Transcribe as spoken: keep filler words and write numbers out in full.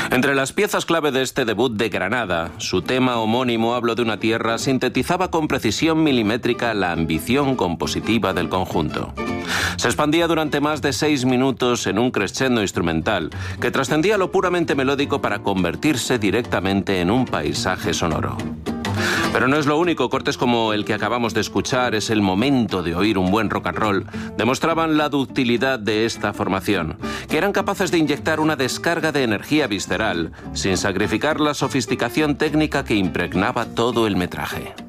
Entre las piezas clave de este debut de Granada, su tema homónimo, Hablo de una tierra, sintetizaba con precisión milimétrica la ambición compositiva del conjunto. Se expandía durante más de seis minutos en un crescendo instrumental que trascendía lo puramente melódico para convertirse directamente en un paisaje sonoro. Pero no es lo único. Cortes como el que acabamos de escuchar, Es el momento de oír un buen rock and roll, demostraban la ductilidad de esta formación, que eran capaces de inyectar una descarga de energía visceral sin sacrificar la sofisticación técnica que impregnaba todo el metraje.